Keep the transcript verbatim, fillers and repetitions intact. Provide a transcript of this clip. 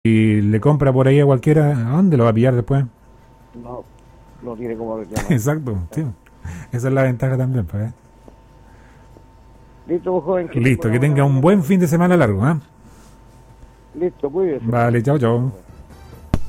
y le compra por ahí a cualquiera, ¿a dónde lo va a pillar después? No, no tiene cómo reclamar. Exacto, sí. Esa es la ventaja también, pues. ¿eh? Listo, pues, joven, que tenga Listo, una que buena tenga un mañana. buen fin de semana largo, ¿eh? Listo, cuídese. Vale, chao, chao.